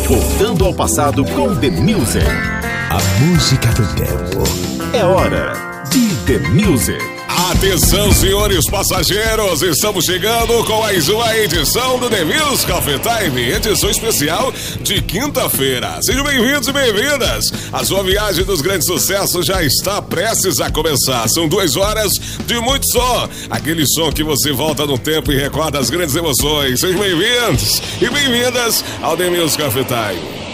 Voltando ao passado com The Music. A música do tempo. É hora de The Music. Atenção, senhores passageiros, estamos chegando com mais uma edição do The Music Coffee Time, edição especial de quinta-feira. Sejam bem-vindos e bem-vindas. A sua viagem dos grandes sucessos já está prestes a começar. São 2 horas de muito som, aquele som que você volta no tempo e recorda as grandes emoções. Sejam bem-vindos e bem-vindas ao The Music Coffee Time.